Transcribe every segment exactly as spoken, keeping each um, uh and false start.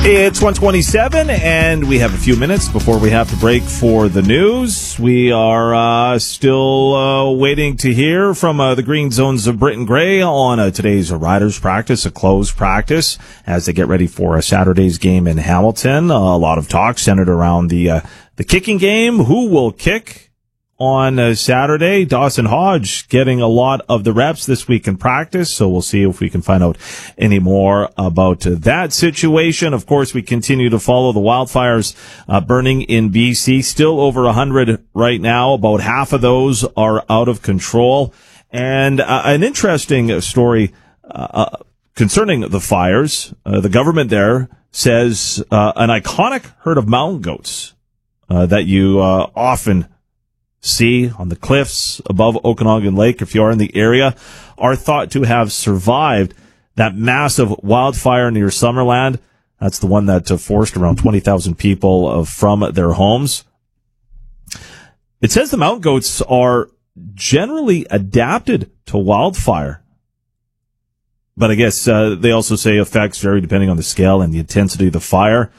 It's one twenty-seven, and we have a few minutes before we have to break for the news. We are uh, still uh, waiting to hear from uh, the Green Zones of Britain Grey on uh, today's Riders practice, a closed practice, as they get ready for uh, Saturday's game in Hamilton. Uh, a lot of talk centered around the uh, the kicking game. Who will kick on uh, Saturday? Dawson Hodge getting a lot of the reps this week in practice, so we'll see if we can find out any more about uh, that situation. Of course, we continue to follow the wildfires uh, burning in B C. Still over one hundred right now. About half of those are out of control. And uh, an interesting story uh, uh, concerning the fires. Uh, the government there says uh, an iconic herd of mountain goats uh, that you uh, often see on the cliffs above Okanagan Lake, if you are in the area, are thought to have survived that massive wildfire near Summerland. That's the one that uh, forced around twenty thousand people uh, from their homes. It says the mountain goats are generally adapted to wildfire, but I guess uh, they also say effects vary depending on the scale and the intensity of the fire.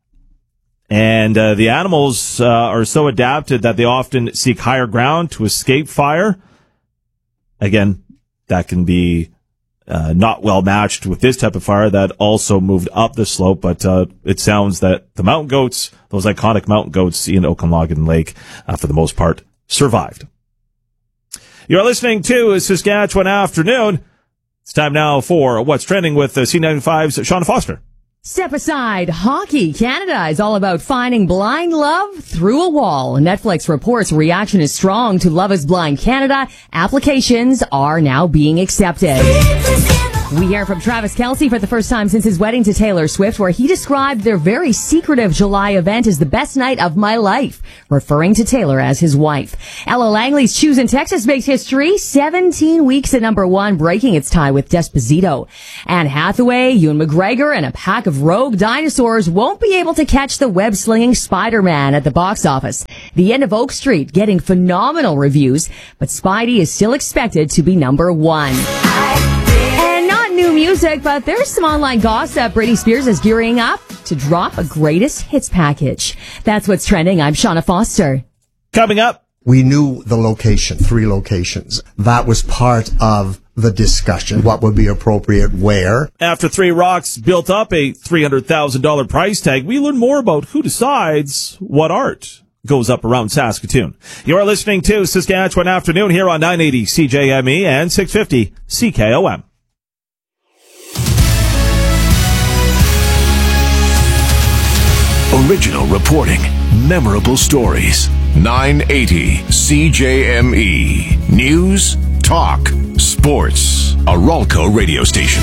And uh, the animals uh, are so adapted that they often seek higher ground to escape fire. Again, that can be uh, not well matched with this type of fire that also moved up the slope. But uh, it sounds that the mountain goats, those iconic mountain goats in Okanagan Lake, uh, for the most part, survived. You're listening to Saskatchewan Afternoon. It's time now for What's Trending with uh, C ninety-five's Shauna Foster. Step aside. Hockey Canada is all about finding blind love through a wall. Netflix reports reaction is strong to Love is Blind Canada. Applications are now being accepted. We hear from Travis Kelce for the first time since his wedding to Taylor Swift, where he described their very secretive July event as the best night of my life, referring to Taylor as his wife. Ella Langley's Choose in Texas makes history, seventeen weeks at number one, breaking its tie with Despacito. Anne Hathaway, Ewan McGregor, and a pack of rogue dinosaurs won't be able to catch the web-slinging Spider-Man at the box office. The End of Oak Street getting phenomenal reviews, but Spidey is still expected to be number one. New music, but there's some online gossip. Britney Spears is gearing up to drop a greatest hits package. That's what's trending. I'm Shauna Foster. Coming up, we knew the location, three locations. That was part of the discussion. What would be appropriate where? After Three Rocks built up a three hundred thousand dollars price tag, we learn more about who decides what art goes up around Saskatoon. You are listening to Saskatchewan Afternoon here on nine eighty C J M E and six fifty C K O M. Original reporting, memorable stories. nine eighty C J M E. News, talk, sports. A Ralco radio station.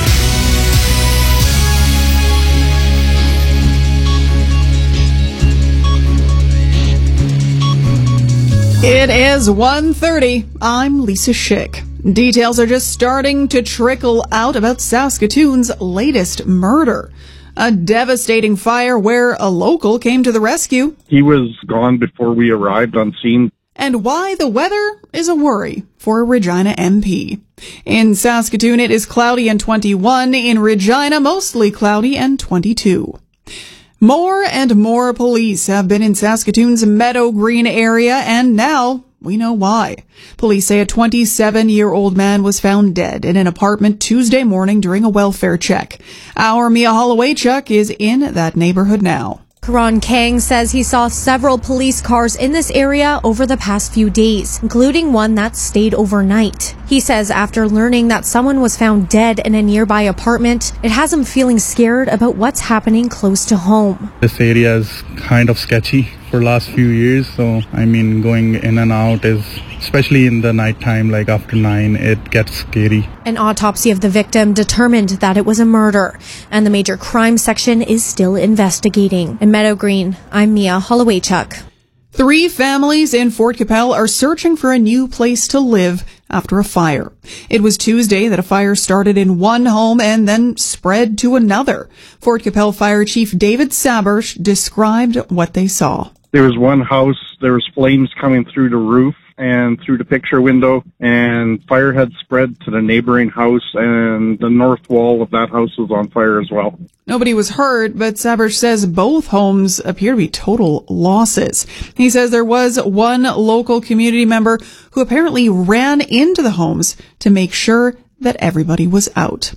It is one thirty. I'm Lisa Schick. Details are just starting to trickle out about Saskatoon's latest murder. A devastating fire where a local came to the rescue. He was gone before we arrived on scene. And why the weather is a worry for a Regina M P. In Saskatoon, it is cloudy and twenty-one. In Regina, mostly cloudy and twenty-two. More and more police have been in Saskatoon's Meadow Green area, and now we know why. Police say a twenty-seven-year-old man was found dead in an apartment Tuesday morning during a welfare check. Our Mia Hollowaychuk is in that neighborhood now. Karan Kang says he saw several police cars in this area over the past few days, including one that stayed overnight. He says after learning that someone was found dead in a nearby apartment, it has him feeling scared about what's happening close to home. This area is kind of sketchy for the last few years, so I mean going in and out is, especially in the nighttime, like after nine, it gets scary. An autopsy of the victim determined that it was a murder, and the major crime section is still investigating. In Meadow Green, I'm Mia Hollowaychuk. Three families in Fort Capel are searching for a new place to live after a fire. It was Tuesday that a fire started in one home and then spread to another. Fort Capel Fire Chief David Sabersh described what they saw. There was one house, there was flames coming through the roof. and through the picture window, and fire had spread to the neighboring house, and the north wall of that house was on fire as well. Nobody was hurt, but Sabrish says both homes appear to be total losses. He says there was one local community member who apparently ran into the homes to make sure that everybody was out.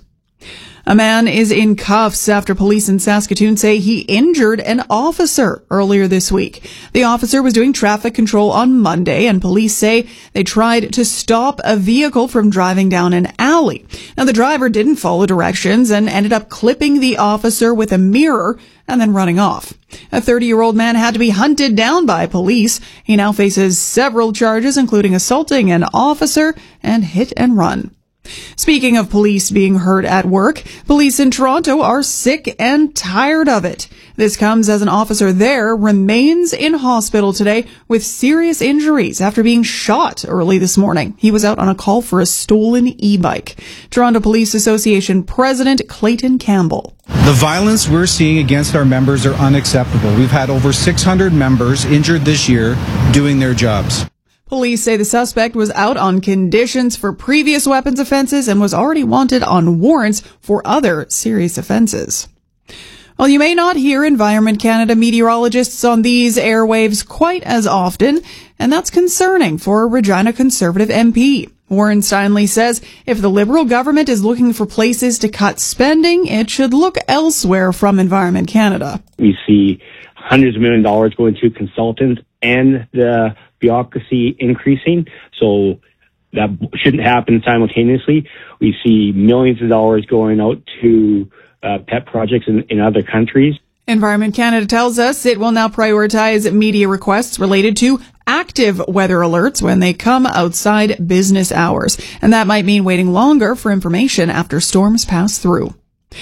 A man is in cuffs after police in Saskatoon say he injured an officer earlier this week. The officer was doing traffic control on Monday, and police say they tried to stop a vehicle from driving down an alley. Now, the driver didn't follow directions and ended up clipping the officer with a mirror and then running off. A thirty-year-old man had to be hunted down by police. He now faces several charges, including assaulting an officer and hit and run. Speaking of police being hurt at work, police in Toronto are sick and tired of it. This comes as an officer there remains in hospital today with serious injuries after being shot early this morning. He was out on a call for a stolen e-bike. Toronto Police Association President Clayton Campbell. The violence we're seeing against our members are unacceptable. We've had over six hundred members injured this year doing their jobs. Police say the suspect was out on conditions for previous weapons offenses and was already wanted on warrants for other serious offenses. Well, you may not hear Environment Canada meteorologists on these airwaves quite as often, and that's concerning for a Regina Conservative M P. Warren Steinley says if the Liberal government is looking for places to cut spending, it should look elsewhere from Environment Canada. We see hundreds of million dollars going to consultants and the bureaucracy increasing, so that shouldn't happen simultaneously. We see millions of dollars going out to uh, pet projects in, in other countries. Environment Canada tells us it will now prioritize media requests related to active weather alerts when they come outside business hours, and that might mean waiting longer for information after storms pass through.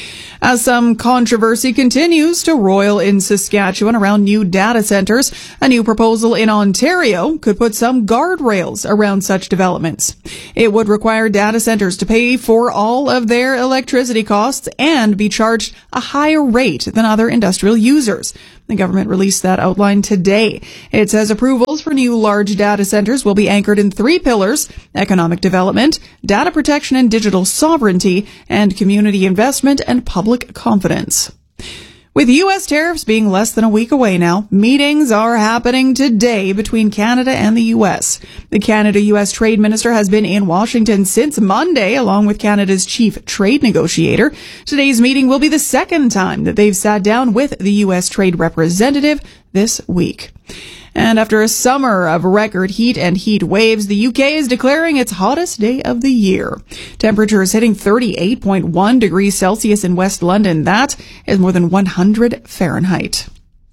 As some controversy continues to roil in Saskatchewan around new data centers, a new proposal in Ontario could put some guardrails around such developments. It would require data centers to pay for all of their electricity costs and be charged a higher rate than other industrial users. The government released that outline today. It says approvals for new large data centers will be anchored in three pillars: economic development, data protection and digital sovereignty, and community investment and public confidence. With U S tariffs being less than a week away now, meetings are happening today between Canada and the U S. The Canada-U S Trade Minister has been in Washington since Monday, along with Canada's chief trade negotiator. Today's meeting will be the second time that they've sat down with the U S trade representative this week. And after a summer of record heat and heat waves, the U K is declaring its hottest day of the year. Temperatures hitting thirty-eight point one degrees Celsius in West London. That is more than one hundred Fahrenheit.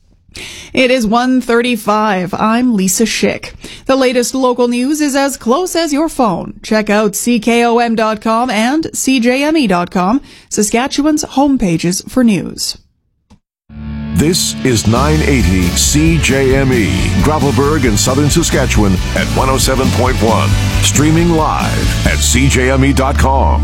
It is one thirty-five. I'm Lisa Schick. The latest local news is as close as your phone. Check out C K O M dot com and C J M E dot com, Saskatchewan's homepages for news. This is nine eighty C J M E, Gravelbourg in southern Saskatchewan at one oh seven point one. Streaming live at C J M E dot com.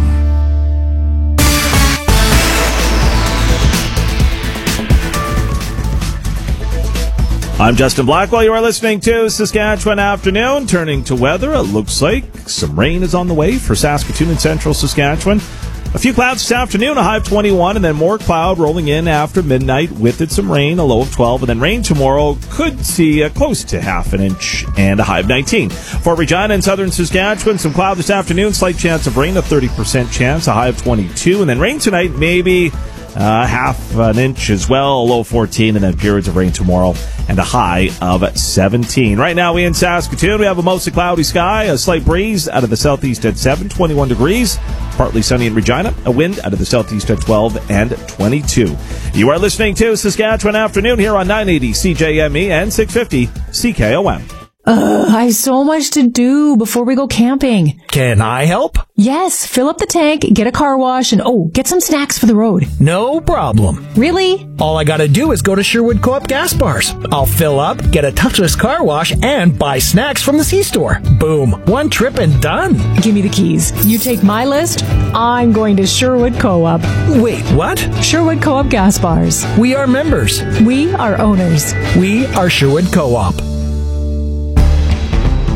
I'm Justin Blackwell. You are listening to Saskatchewan Afternoon. Turning to weather, it looks like some rain is on the way for Saskatoon and central Saskatchewan. A few clouds this afternoon, a high of twenty-one, and then more cloud rolling in after midnight with it some rain, a low of twelve, and then rain tomorrow could see uh, close to half an inch and a high of nineteen. For Regina and southern Saskatchewan, some cloud this afternoon, slight chance of rain, a thirty percent chance, a high of twenty-two, and then rain tonight, maybe uh, half an inch as well, a low of fourteen, and then periods of rain tomorrow and a high of seventeen. Right now, we in Saskatoon, we have a mostly cloudy sky, a slight breeze out of the southeast at seven, twenty-one degrees. Partly sunny in Regina, a wind out of the southeast at twelve and twenty-two. You are listening to Saskatchewan Afternoon here on nine eighty C J M E and six fifty C K O M. Ugh, I have so much to do before we go camping. Can I help? Yes, fill up the tank, get a car wash, and oh, get some snacks for the road. No problem. Really? All I gotta do is go to Sherwood Co-op gas bars. I'll fill up, get a touchless car wash, and buy snacks from the C-store. Boom. One trip and done. Give me the keys. You take my list, I'm going to Sherwood Co-op. Wait, what? Sherwood Co-op gas bars. We are members. We are owners. We are Sherwood Co-op.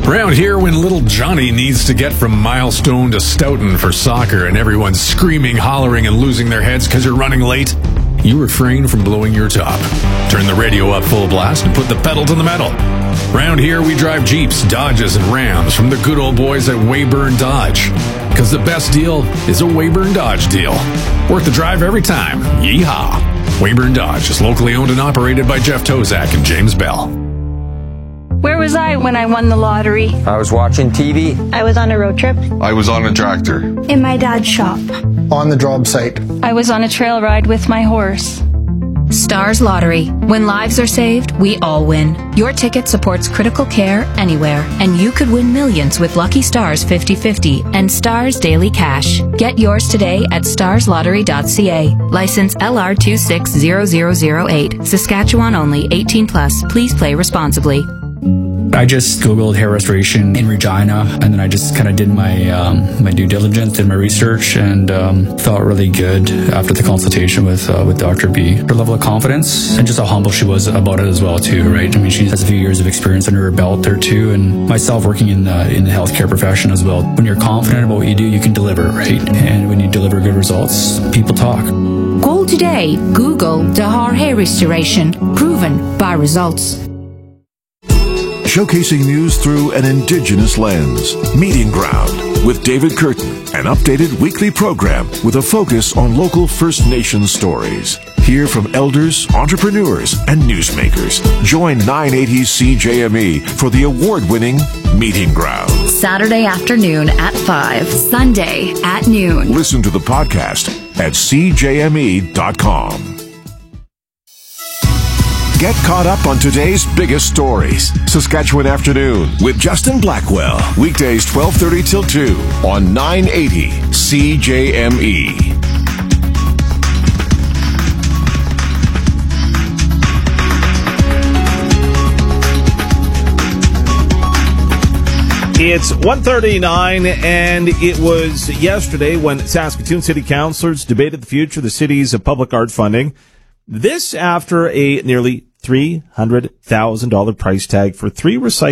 Around here, when little Johnny needs to get from Milestone to Stoughton for soccer and everyone's screaming, hollering, and losing their heads because you're running late, you refrain from blowing your top. Turn the radio up full blast and put the pedal to the metal. Around here, we drive Jeeps, Dodges, and Rams from the good old boys at Weyburn Dodge. Because the best deal is a Weyburn Dodge deal. Worth the drive every time. Yeehaw! Weyburn Dodge is locally owned and operated by Jeff Tozak and James Bell. Where was I when I won the lottery? I was watching T V. I was on a road trip. I was on a tractor. In my dad's shop. On the job site. I was on a trail ride with my horse. Stars Lottery. When lives are saved, we all win. Your ticket supports critical care anywhere, and you could win millions with Lucky Stars fifty fifty and Stars Daily Cash. Get yours today at stars lottery dot c a. License L R two six zero zero zero eight. Saskatchewan only. eighteen plus. Please play responsibly. I just Googled hair restoration in Regina, and then I just kind of did my um, my due diligence, did my research, and um, felt really good after the consultation with uh, with Doctor B. Her level of confidence and just how humble she was about it as well, too, right? I mean, she has a few years of experience under her belt there, too, and myself working in the, in the healthcare profession as well. When you're confident about what you do, you can deliver, right? And when you deliver good results, people talk. Call today. Google Dahar Hair Restoration. Proven by results. Showcasing news through an Indigenous lens. Meeting Ground with David Curtin, an updated weekly program with a focus on local First Nations stories. Hear from elders, entrepreneurs, and newsmakers. Join nine eighty C J M E for the award-winning Meeting Ground. Saturday afternoon at five. Sunday at noon. Listen to the podcast at c j m e dot com. Get caught up on today's biggest stories. Saskatchewan Afternoon with Justin Blackwell. Weekdays twelve thirty till two on nine eighty C J M E. It's one thirty-nine, and it was yesterday when Saskatoon City Councillors debated the future of the city's public art funding. This after a nearly three hundred thousand dollars price tag for three recycling